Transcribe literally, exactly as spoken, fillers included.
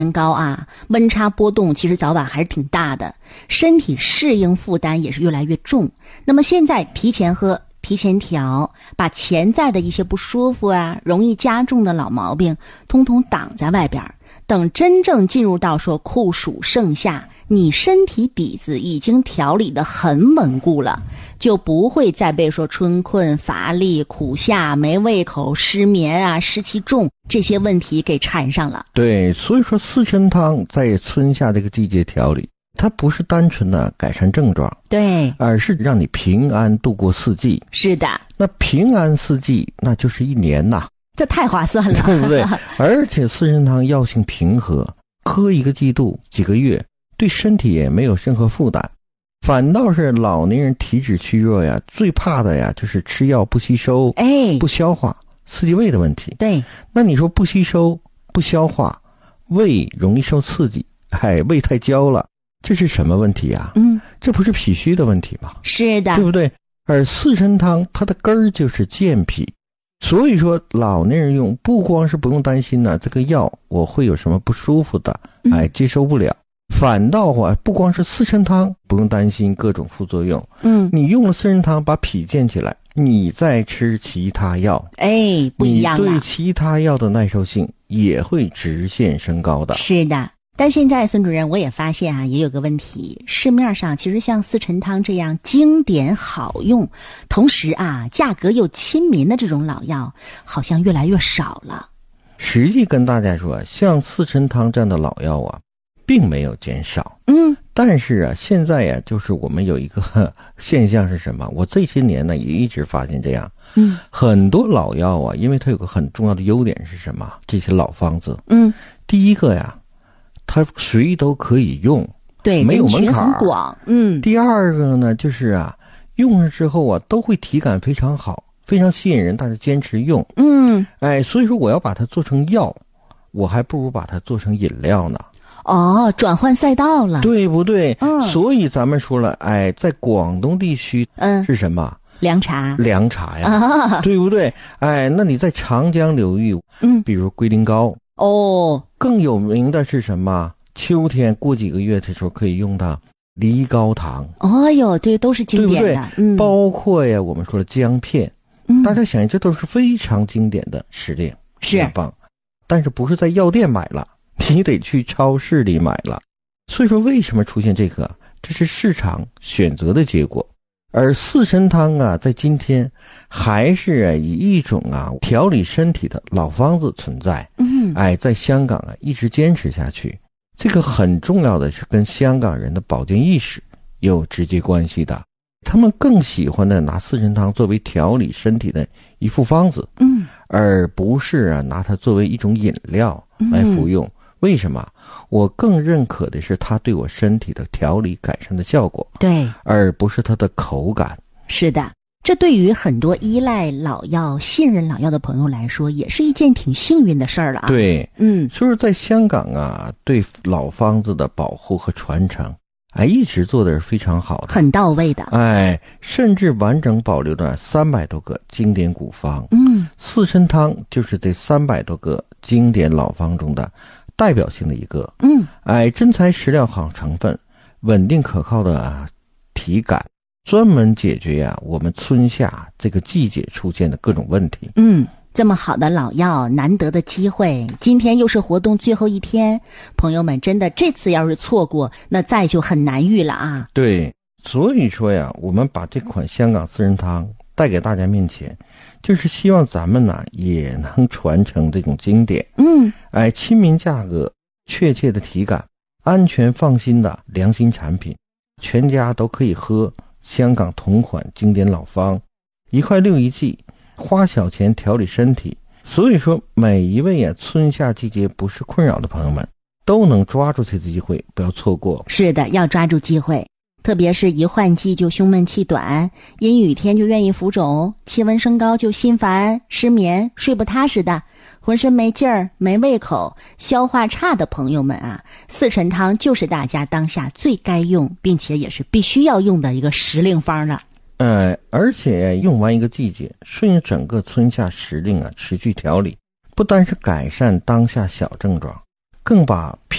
年高啊，温差波动其实早晚还是挺大的，身体适应负担也是越来越重。那么现在提前喝提前调，把潜在的一些不舒服啊，容易加重的老毛病通通挡在外边，等真正进入到说酷暑盛夏，你身体底子已经调理得很稳固了，就不会再被说春困乏力、苦夏、没胃口、失眠啊、湿气重这些问题给缠上了。 对，所以说四神汤在春夏这个季节调理，它不是单纯的改善症状， 对， 而是让你平安度过四季。 是的， 那平安四季那就是一年呐， 这太划算了， 对不对？而且四神汤药性平和，喝一个季度几个月，对身体也没有任何负担。反倒是老年人体质虚弱呀，最怕的呀就是吃药不吸收， 哎， 不消化，刺激胃的问题。 对， 那你说不吸收不消化，胃容易受刺激，哎，胃太焦了，这是什么问题啊？ 嗯， 这不是脾虚的问题吗？ 是的， 对不对？而四神汤它的根儿就是健脾，所以说老年人用不光是不用担心呢、啊，这个药我会有什么不舒服的，哎，接受不了。嗯，反倒啊，不光是四神汤不用担心各种副作用，嗯，你用了四神汤把脾健起来，你再吃其他药， 哎，不一样了， 你对其他药的耐受性也会直线升高的。 是的。但现在孙主任我也发现啊，也有个问题，市面上其实像四神汤这样经典好用，同时啊价格又亲民的这种老药好像越来越少了。 实际跟大家说，像四神汤这样的老药啊并没有减少，嗯，但是啊现在呀、啊、就是我们有一个呵现象是什么，我这些年呢也一直发现这样，嗯，很多老药啊，因为它有个很重要的优点是什么，这些老方子，嗯，第一个呀它谁都可以用， 对， 没有门槛， 很广，嗯。 第二个呢，就是啊，用上之后啊，都会体感非常好，非常吸引人，大家坚持用，嗯，哎，所以说我要把它做成药，我还不如把它做成饮料呢。 哦，转换赛道了， 对不对？嗯，所以咱们说了，哎，在广东地区，嗯，是什么？ 凉茶， 凉茶呀，啊、对不对？哎，那你在长江流域，嗯，比如龟苓膏。哦，更有名的是什么？秋天过几个月的时候可以用到梨膏糖。 哦哟，对，都是经典的，对不对？ 嗯，包括呀，我们说的姜片，嗯，大家想，这都是非常经典的时令， 是棒。但是不是在药店买了，你得去超市里买了。所以说，为什么出现这个？这是市场选择的结果。而四神汤啊，在今天还是、啊、以一种啊调理身体的老方子存在。嗯，哎，在香港啊一直坚持下去，这个很重要的是跟香港人的保健意识有直接关系的。他们更喜欢的拿四神汤作为调理身体的一副方子，嗯，而不是啊拿它作为一种饮料来服用。嗯，为什么？我更认可的是它对我身体的调理改善的效果，对，而不是它的口感。 是的，这对于很多依赖老药、信任老药的朋友来说，也是一件挺幸运的事儿了啊。 对，嗯，所以说在香港啊，对老方子的保护和传承，哎，一直做的是非常好的， 很到位的。 哎，甚至完整保留了三百多个经典古方。嗯，四神汤就是这三百多个经典老方中的代表性的一个。嗯，哎，真材实料好成分，稳定可靠的、啊、体感，专门解决呀、啊、我们春夏这个季节出现的各种问题。 嗯，这么好的老药，难得的机会，今天又是活动最后一天，朋友们真的这次要是错过，那再就很难遇了啊。 对，所以说呀，我们把这款香港四神汤带给大家面前，就是希望咱们呢也能传承这种经典。嗯，哎，亲民价格，确切的体感，安全放心的良心产品，全家都可以喝香港同款经典老方，一块六一剂，花小钱调理身体。所以说每一位啊春夏季节不是困扰的朋友们都能抓住这次机会，不要错过。 是的，要抓住机会，特别是一换季就胸闷气短，阴雨天就愿意浮肿，气温升高就心烦失眠睡不踏实的，浑身没劲儿没胃口消化差的朋友们啊，四神汤就是大家当下最该用并且也是必须要用的一个时令方了。 呃，而且用完一个季节，顺应整个春夏时令啊，持续调理，不单是改善当下小症状， 更把